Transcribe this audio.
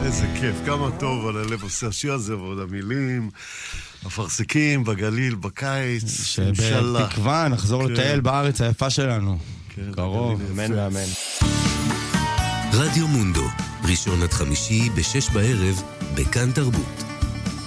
איזה כיף, כמה טוב על הלב עושה השיר הזה ועוד המילים, הפרסקים בגליל, בקיץ, אינשאללה. שבתקווה נחזור לטייל בארץ היפה שלנו. קרוב. אמן ואמן. רדיו מונדו, ראשון עד חמישי ב-6 בערב, בכאן תרבות.